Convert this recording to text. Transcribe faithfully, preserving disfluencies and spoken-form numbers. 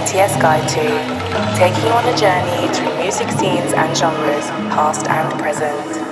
B T S Guide to, taking you on a journey through music scenes and genres, past and present.